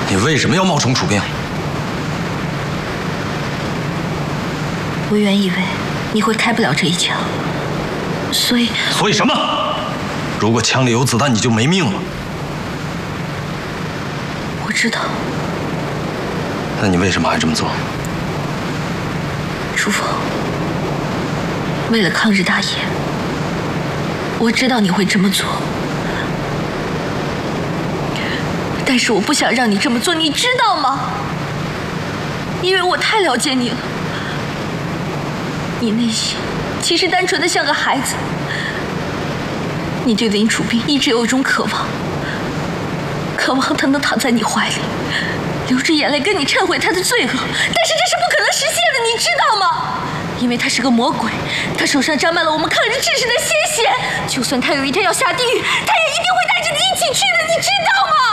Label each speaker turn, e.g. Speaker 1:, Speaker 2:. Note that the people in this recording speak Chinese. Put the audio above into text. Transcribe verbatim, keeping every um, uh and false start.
Speaker 1: 你为什么要冒充楚兵？
Speaker 2: 我原以为你会开不了这一枪，所以……
Speaker 1: 所以什么？如果枪里有子弹，你就没命了。
Speaker 2: 我知道。
Speaker 1: 那你为什么还这么做？
Speaker 2: 楚风，为了抗日大业，我知道你会这么做。 但是我不想让你这么做，你知道吗？因为我太了解你了，你内心其实单纯的像个孩子，你对林楚斌一直有一种渴望，渴望他能躺在你怀里，流着眼泪跟你忏悔他的罪恶，但是这是不可能实现的，你知道吗？因为他是个魔鬼，他手上沾满了我们抗日志士的鲜血，就算他有一天要下地狱，他也一定会带着你一起去的，你知道吗？